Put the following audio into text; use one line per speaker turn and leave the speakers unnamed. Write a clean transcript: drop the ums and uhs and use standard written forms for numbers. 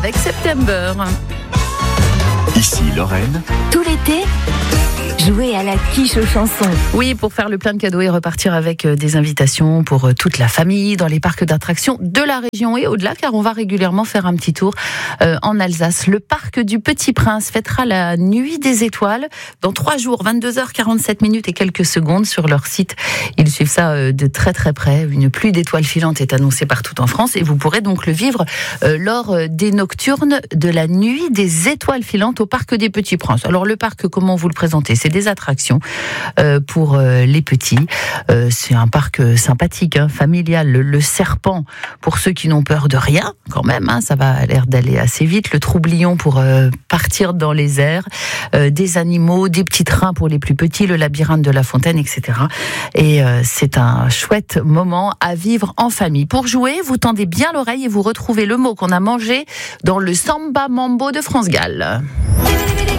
avec September.
Ici Lorraine.
Tout l'été, jouer à la quiche aux chansons.
Oui, pour faire le plein de cadeaux et repartir avec des invitations pour toute la famille dans les parcs d'attractions de la région et au-delà, car on va régulièrement faire un petit tour en Alsace. Le parc du Petit Prince fêtera la nuit des étoiles dans 3 jours, 22h47 et quelques secondes sur leur site. Ils suivent ça de très très près. Une pluie d'étoiles filantes est annoncée partout en France et vous pourrez donc le vivre lors des nocturnes de la nuit des étoiles filantes au parc des Petits Princes. Alors le parc, comment vous le présentez ? C'est des attractions pour les petits. C'est un parc sympathique, familial. Le serpent pour ceux qui n'ont peur de rien, quand même. Ça va à l'air d'aller assez vite. Le troublion pour partir dans les airs. Des animaux, des petits trains pour les plus petits. Le labyrinthe de la fontaine, etc. Et c'est un chouette moment à vivre en famille. Pour jouer, vous tendez bien l'oreille et vous retrouvez le mot qu'on a mangé dans le Samba Mambo de France Gall.